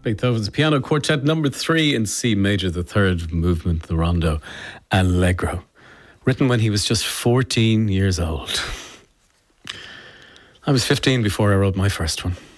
Beethoven's Piano Quartet number 3 in C major, the third movement, the Rondo Allegro, written when he was just 14 years old. I was 15 before I wrote my first one.